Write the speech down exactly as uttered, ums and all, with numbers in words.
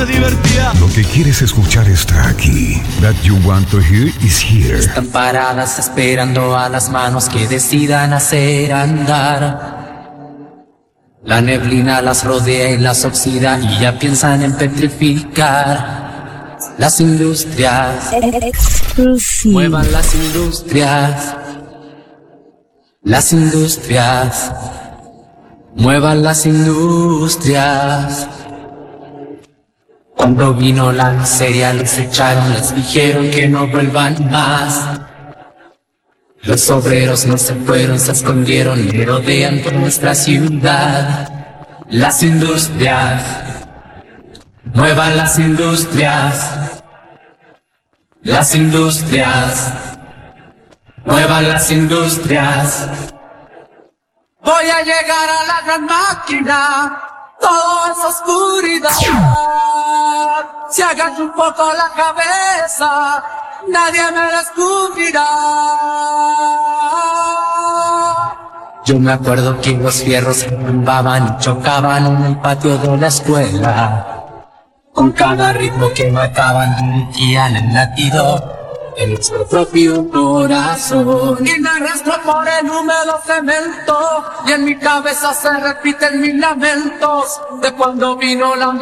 se divertía. Lo que quieres escuchar está aquí. That you want to hear is here. Están paradas esperando a las manos que decidan hacer andar. La neblina las rodea y las oxida y ya piensan en petrificar. Las industrias, Exclusive. muevan las industrias. Las industrias, muevan las industrias. Cuando vino la miseria los echaron, les dijeron que no vuelvan más. Los obreros no se fueron, se escondieron, merodean por nuestra ciudad. Las industrias, muevan las industrias. Las industrias, muevan las industrias. Voy a llegar a la gran máquina, todo es oscuridad. Se agacha un poco la cabeza, nadie me descubrirá. Yo me acuerdo que los fierros se tumbaban y chocaban en el patio de la escuela. Con cada ritmo que mataban dirigían el latido de nuestro propio corazón. Y me arrastro por el húmedo cemento y en mi cabeza se repiten mis lamentos de cuando vino la